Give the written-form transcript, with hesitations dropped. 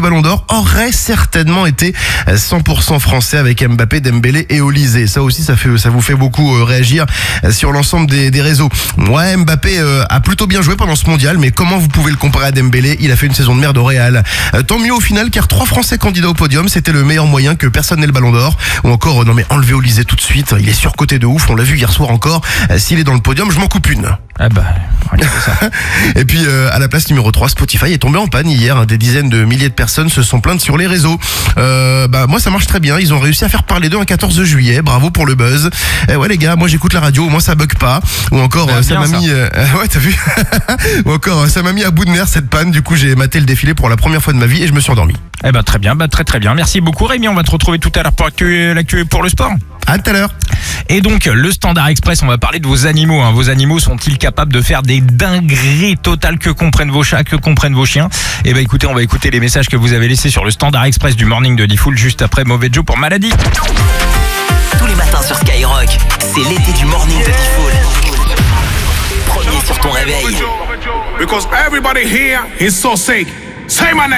Ballon d'Or aurait certainement été 100% français avec Mbappé, Dembélé et Olise. Ça aussi, ça vous fait beaucoup réagir sur l'ensemble des réseaux. Ouais, Mbappé a plutôt bien joué pendant ce mondial, mais comment vous pouvez le comparer à Dembélé? Il a fait une saison de merde au Real. Tant mieux au final, car 3 Français candidats au podium, c'était le meilleur moyen que personne n'ait le Ballon d'Or. Ou encore, non mais enlevez Olise tout de suite, il est surcoté de ouf, on l'a vu hier soir encore. S'il est dans le podium, je m'en coupe une. Ah bah, ça. Et puis à la place numéro 3, Spotify est tombé en panne hier. Des dizaines de milliers de personnes se sont plaintes sur les réseaux. Moi ça marche très bien, ils ont réussi à faire parler d'eux un 14 juillet, bravo pour le buzz. Ouais les gars, moi j'écoute la radio, au moins ça bug pas. Ou encore ça m'a mis ouais t'as vu. Ou encore ça m'a mis à bout de nerfs cette panne, du coup j'ai maté le défilé pour la première fois de ma vie et je me suis endormi. Eh ben très bien, très bien. Merci beaucoup Rémi, on va te retrouver tout à l'heure pour l'actu pour le sport. À tout à l'heure. Et donc, le Standard Express, on va parler de vos animaux. Vos animaux sont-ils capables de faire des dingueries totales que comprennent vos chats, que comprennent vos chiens? Eh ben écoutez, on va écouter les messages que vous avez laissés sur le Standard Express du Morning de Diffoul juste après Mauvais Joe pour Maladie. Tous les matins sur Skyrock, c'est l'été du Morning de Diffoul. Premier sur ton réveil. Because everybody here is so sick. Say my name.